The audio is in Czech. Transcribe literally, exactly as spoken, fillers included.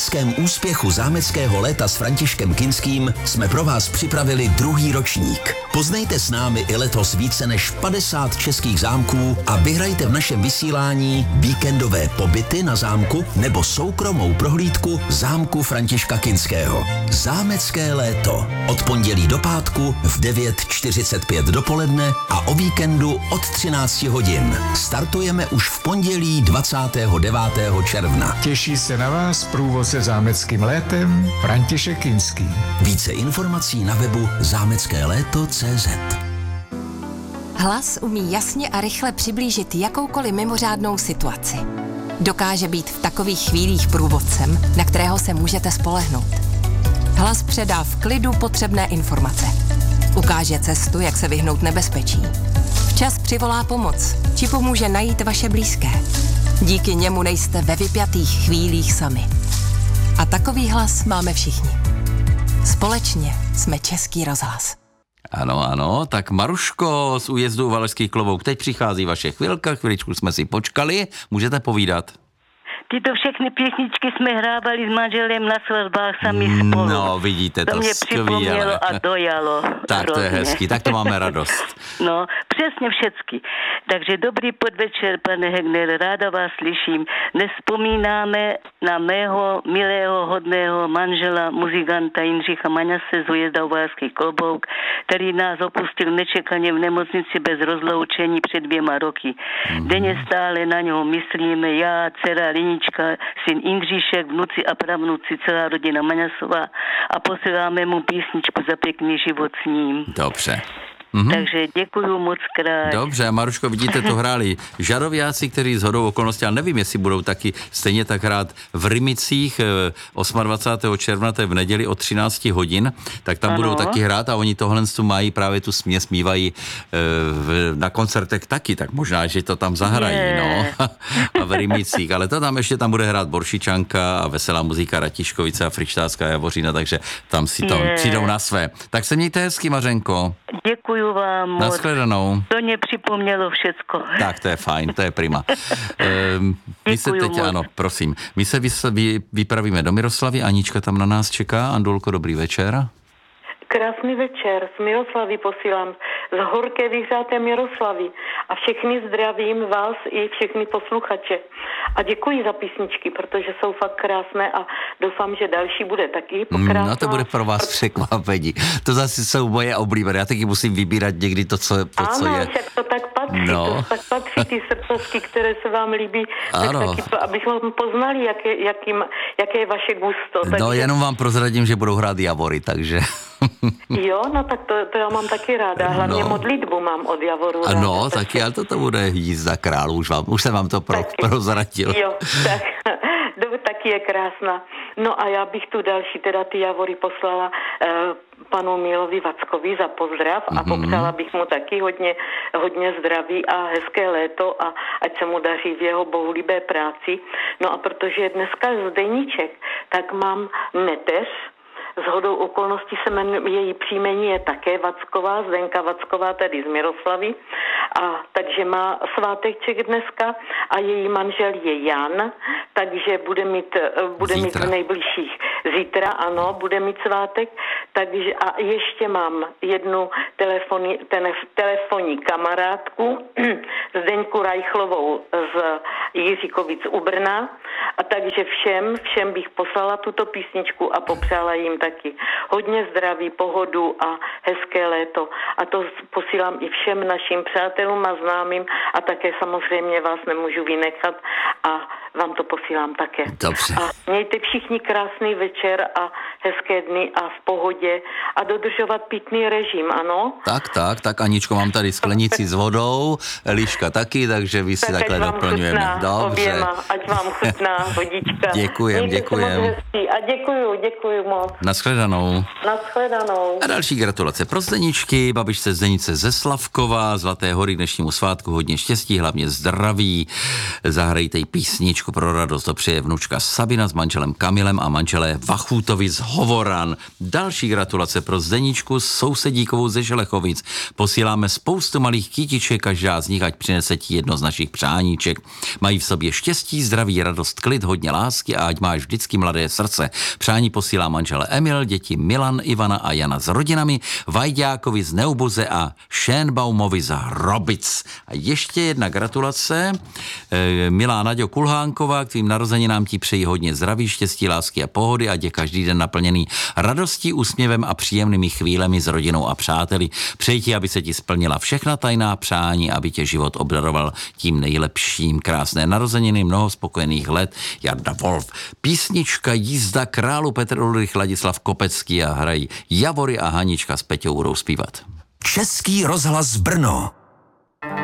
obrovském úspěchu zámeckého léta s Františkem Kinským jsme pro vás připravili druhý ročník. Poznejte s námi i letos více než padesát českých zámků a vyhrajte v našem vysílání víkendové pobyty na zámku nebo soukromou prohlídku zámku Františka Kinského. Zámecké léto. Od pondělí do pátku v devět čtyřicet pět dopoledne a o víkendu od třináct hodin. Startujeme už v pondělí dvacátého devátého června. Těší se na vás průvodce zámeckým létem František Kinský. Více informací na webu zámecké léto tečka cé zet. Hlas umí jasně a rychle přiblížit jakoukoliv mimořádnou situaci. Dokáže být v takových chvílích průvodcem, na kterého se můžete spolehnout. Hlas předá v klidu potřebné informace. Ukáže cestu, jak se vyhnout nebezpečí. Včas přivolá pomoc, či pomůže najít vaše blízké. Díky němu nejste ve vypjatých chvílích sami. A takový hlas máme všichni. Společně jsme Český rozhlas. Ano, ano, tak Maruško z újezdu Valašských Klobouk, teď přichází vaše chvilka, chviličku jsme si počkali, můžete povídat. Tyto všechny písničky jsme hrávali s manželem na svatbách sami spolu. No, vidíte, to, to mě skvěle. připomnělo a dojalo. Tak hrozně. to je hezký, tak to máme radost. No, přesně všecky. Takže dobrý podvečer, pane Hegner, ráda vás slyším. Nespomínáme na mého milého, hodného manžela, muzikanta Jindřicha Maňase z újezda Valašských Klobouk, který nás opustil nečekaně v nemocnici bez rozloučení před dvěma roky. Mm-hmm. Denně stále na něho myslíme, já, dcera Linička, syn Jindříšek, vnuci a pravnuci, celá rodina Maňasová a posíláme mu písničku za pěkný život s ním. Dobře. Mm-hmm. Takže děkuju moc krát. Dobře, Maruško, vidíte, to hráli žaroviáci, kteří shodou okolností, ale nevím, jestli budou taky stejně tak hrát v Rimicích dvacátého osmého června, to je v neděli od třináct hodin, tak tam ano. budou taky hrát a oni tohle mají právě tu směs, mývají e, na koncertech taky, tak možná, že to tam zahrají, yeah. no. A v Rimicích, ale to tam ještě tam bude hrát Boršičanka a veselá muzika Ratiškovice a Frištácká Javořina, takže tam si to yeah. přijdou na své. Tak se mějte hezky, Mařenko. Děkuju vám moc. Nashledanou. To mě připomnělo všecko. Tak, to je fajn, to je prima. Ehm, my se teď, moc. Ano, prosím, my se vy, vypravíme do Miroslavy, Anička tam na nás čeká. Andulko, dobrý večer. Krásný večer, z Miroslavy posílám, z horké vyhřáté Miroslavy a všechny zdravím vás i všechny posluchače. A děkuji za písničky, protože jsou fakt krásné a doufám, že další bude taky krásná. No to bude pro vás překvapení. To zase jsou moje oblíbené, já taky musím vybírat někdy to, co, to, ano, co je. Ano, to tak patří, no. to tak patří ty srdcovky, které se vám líbí, ano. tak taky, abychom poznali, jaké, jakým, jaké je vaše gusto. No takže... jenom vám prozradím, že budou hrát Javory, takže... Jo, no tak to, to já mám taky ráda, hlavně no. modlitbu mám od Javoru. Ráda, no, taky, ale to, to bude jízda králů, už, vám, už jsem vám to pro, prozradil. Jo, tak, taky je krásná. No a já bych tu další, teda ty Javory poslala eh, panu Milovi Vackovi za pozdrav a mm-hmm. popřála bych mu taky hodně, hodně zdraví a hezké léto a ať se mu daří v jeho bohulibé práci. No a protože je dneska Zdeníček, tak mám neteř. Shodou okolností se jmenuje, její příjmení je také Vacková, Zdenka Vacková, tedy z Miroslavy. A takže má sváteček dneska a její manžel je Jan, takže bude mít, bude mít v nejbližších zítra, ano, bude mít svátek. Takže a ještě mám jednu telefoni, telef, telefonní kamarádku, Zdeňku Rajchlovou z Jiříkovic u Brna. A takže všem, všem bych poslala tuto písničku a popřála jim taky hodně zdraví, pohodu a hezké léto. A to posílám i všem našim přátelům a známým a také samozřejmě vás nemůžu vynechat a vám to posílám také. Dobře. A mějte všichni krásný večer a hezké dny a v pohodě a dodržovat pitný režim, ano? Tak, tak, tak Aničko, mám tady sklenici s vodou, Eliška taky, takže vy si tak takhle doplňujeme. Dobře. Oběma, ať vám chutná vodička. Děkujem, mějte děkujem. A děkuju, děkuju moc. Nashledanou. Nashledanou. A další gratulace pro Zdeničky, babičce Zdenice ze Slavkova, Zlaté hory k dnešnímu svátku, hodně štěstí, hlavně zdraví. Zahrajte jí písničku Zdeníčku pro radost dopřeje vnučka Sabina s manželem Kamilem a manželé Vachůtovi z Hovoran. Další gratulace pro Zdeníčku s sousedíkovou ze Želechovic. Posíláme spoustu malých kytiček, každá z nich ať přinese ti jedno z našich přáníček. Mají v sobě štěstí, zdraví, radost, klid, hodně lásky a ať máš vždycky mladé srdce. Přání posílá manžel Emil, děti Milan, Ivana a Jana s rodinami, Vajďákovi z Neubuze a Šénbaumovi z Hrobic. A ještě jedna gratulace. E, milá Naďo Kulhánková, k tvým narozeninám ti přeji hodně zdraví, štěstí, lásky a pohody, ať je každý den naplněný radostí, úsměvem a příjemnými chvílemi s rodinou a přáteli. Přeji ti, aby se ti splnila všechna tajná přání, aby tě život obdaroval tím nejlepším. Krásné narozeniny, mnoho spokojených let. Jarda Wolf. Písnička Jízda králu Petr Ulrich, Ladislav Kopecký a hrají Javory a Hanička s Peťou budou zpívat. Český rozhlas Brno.